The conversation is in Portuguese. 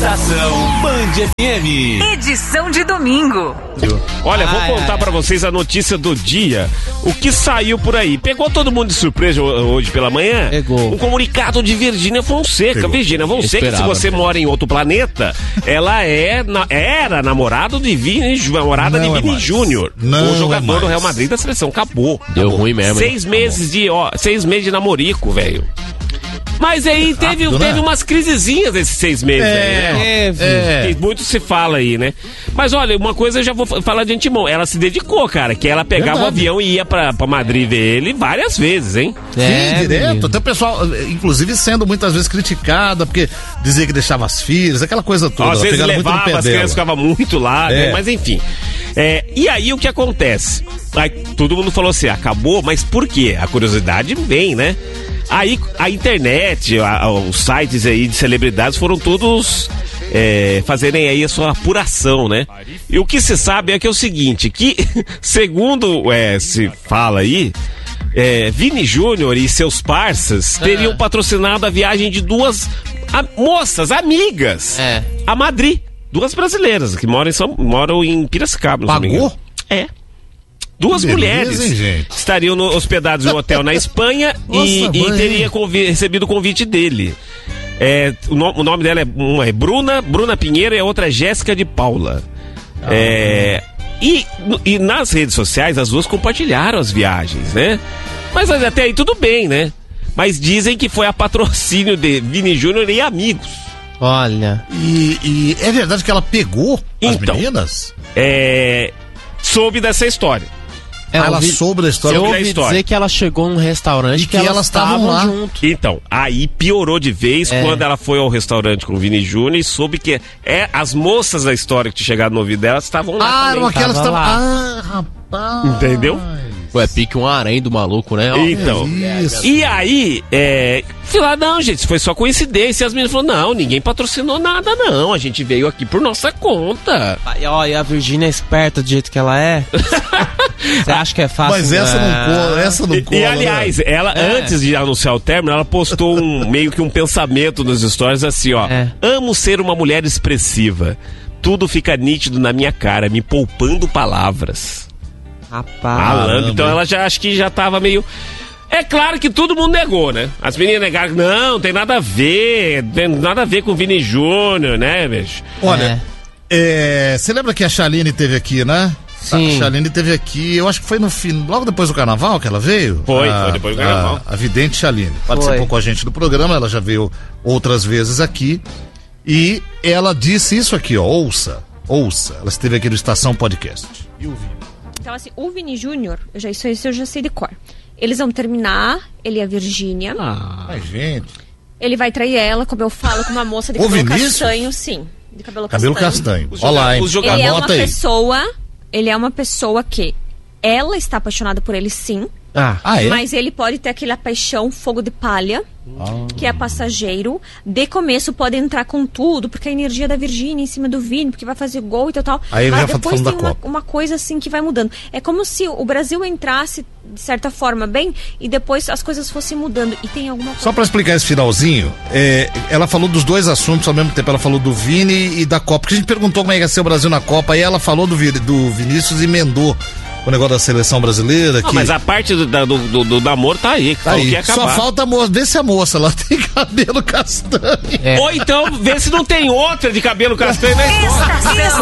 Estação Band FM. Edição de domingo. Olha, vou contar pra vocês a notícia do dia. O que saiu por aí. Pegou todo mundo de surpresa hoje pela manhã? Pegou. Um comunicado de Virgínia Fonseca. Virgínia Fonseca, se você mora em outro planeta, ela era namorada de Vini Júnior. O jogador do Real Madrid da seleção. Acabou. Deu ruim mesmo. 6 meses de namorico, velho. Mas aí teve umas crisezinhas esses 6 meses aí, né? Que muito se fala aí, né? Mas olha, uma coisa eu já vou falar de antemão. Ela se dedicou, cara, que ela pegava o avião e ia pra Madrid ver ele várias vezes, hein? Sim, direto. Até o pessoal, inclusive, sendo muitas vezes criticada, porque dizia que deixava as filhas, aquela coisa toda. Às vezes levava, as crianças ficavam muito lá, né? Mas enfim. E aí o que acontece? Aí, todo mundo falou assim, acabou, mas por quê? A curiosidade vem, né? Aí a internet, os sites aí de celebridades foram todos fazerem aí a sua apuração, né? E o que se sabe é que é o seguinte, que segundo se fala aí, Vini Júnior e seus parças teriam patrocinado a viagem de duas moças, amigas, a Madrid. 2 brasileiras que moram em Piracicaba. Pagou? Duas mulheres hein, estariam hospedadas no hotel na Espanha. e teria recebido o convite dele. O nome dela uma é Bruna Pinheiro e a outra é Jéssica de Paula. E nas redes sociais as duas compartilharam as viagens, né? Mas até aí tudo bem, né? Mas dizem que foi a patrocínio de Vini Júnior e amigos. Olha. E é verdade que ela pegou as meninas? Soube dessa história. Ela soube da história. Eu ouvi dizer que ela chegou num restaurante e que elas estavam lá junto. Então, aí piorou de vez quando ela foi ao restaurante com o Vini Júnior e soube que as moças da história que tinha chegado no ouvido dela estavam lá também. Eram aquelas que estavam... rapaz. Entendeu? Ué, pique um harém do maluco, né? Então, e aí, falaram, não, gente, isso foi só coincidência. E as meninas falaram, não, ninguém patrocinou nada, não. A gente veio aqui por nossa conta. E a Virgínia é esperta do jeito que ela é. Você acha que é fácil? Mas essa não cola. E aliás, né? Ela, antes de anunciar o término, ela postou meio que um pensamento nos stories assim, ó. Amo ser uma mulher expressiva. Tudo fica nítido na minha cara, me poupando palavras. Rapaz. Então ela acho que já tava meio... É claro que todo mundo negou, né? As meninas negaram, não tem nada a ver com o Vini Júnior, né, bicho? Olha, você lembra que a Chaline teve aqui, né? Sim. A Chaline teve aqui, eu acho que foi no fim, logo depois do carnaval que ela veio. Foi depois do carnaval. A vidente Chaline participou com a gente do programa, ela já veio outras vezes aqui e ela disse isso aqui, ó, ouça, ela esteve aqui no Estação Podcast. E o Vini? Então, assim, o Vini Júnior, isso eu já sei de cor. Eles vão terminar, ele e a Virgínia. Ai, gente. Ele vai trair ela, como eu falo, com uma moça de cabelo castanho, sim. De cabelo castanho. Olha lá, hein? Ele é uma pessoa que ela está apaixonada por ele, sim. Mas ele pode ter aquela paixão, fogo de palha, que é passageiro. De começo pode entrar com tudo, porque a energia da Virgínia em cima do Vini, porque vai fazer gol e tal. Aí mas depois tem uma coisa assim que vai mudando. É como se o Brasil entrasse, de certa forma, bem, e depois as coisas fossem mudando. E tem alguma coisa... Só pra explicar esse finalzinho, ela falou dos dois assuntos ao mesmo tempo. Ela falou do Vini e da Copa. Porque a gente perguntou como é que ia ser o Brasil na Copa, aí ela falou do Vinícius e emendou o negócio da seleção brasileira. Mas a parte do namoro tá aí. Só falta ver se a moça lá tem cabelo castanho. Ou então ver se não tem outra de cabelo castanho na história.